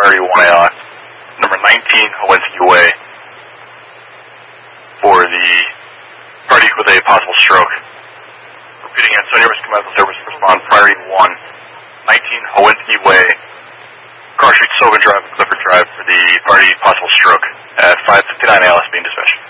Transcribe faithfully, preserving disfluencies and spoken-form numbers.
Priority one A L S, number nineteen Howinski Way, for the party with a possible stroke. Repeating again, Sonia Rescue Medical Service respond Priority one, nineteen Howinski Way, Cross Street, Sylvan Drive, and Clifford Drive for the party possible stroke at five fifty-nine A L S being dispatched.